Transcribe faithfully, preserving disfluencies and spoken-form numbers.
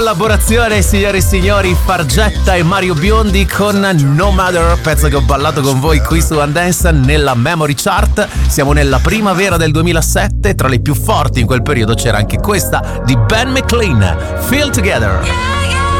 Collaborazione, signore e signori, Fargetta e Mario Biondi con No Matter, pezzo che ho ballato con voi qui su One Dance nella Memory Chart. Siamo nella primavera del duemilasette, tra le più forti in quel periodo c'era anche questa di Ben McLean, Feel Together.